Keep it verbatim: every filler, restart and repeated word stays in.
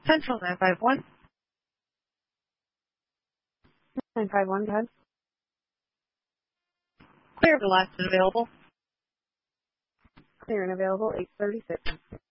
Central nine five one. nine five one, go ahead. Clear, the last available. Clear and available, eight thirty-six.